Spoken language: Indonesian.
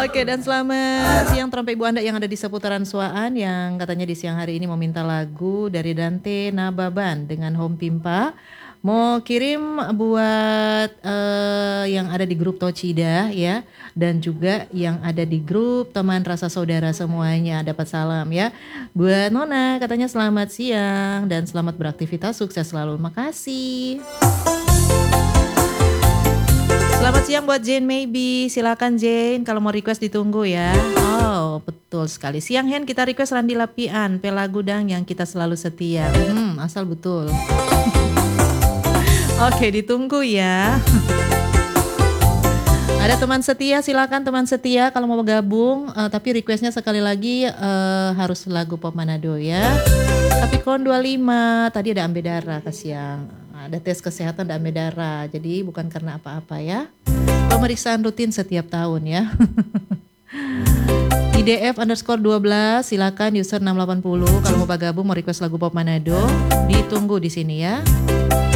Oke, dan selamat siang teruntuk ibu Anda yang ada di seputaran Suaan yang katanya di siang hari ini mau minta lagu dari Dante Nababan dengan Home Pimpa. Mau kirim buat yang ada di grup Tocida ya, dan juga yang ada di grup teman rasa saudara semuanya dapat salam ya. Buat Nona katanya selamat siang dan selamat beraktivitas, sukses selalu. Makasih. Selamat siang buat Jane Maybe, silakan Jane kalau mau request ditunggu ya. Oh betul sekali, siang Hen kita request Randi Lapian, Pela Gudang yang kita selalu setia. Asal betul. Oke ditunggu ya. Ada teman setia, silakan teman setia kalau mau gabung, tapi requestnya sekali lagi harus lagu pop Manado ya. Capricorn 25, tadi ada Ambedara kasihan. Ada tes kesehatan dan Ambedara, jadi bukan karena apa-apa ya. Pemeriksaan rutin setiap tahun ya. IDF_12 silakan user 680 kalau mau gabung mau request lagu pop Manado, ditunggu di sini ya.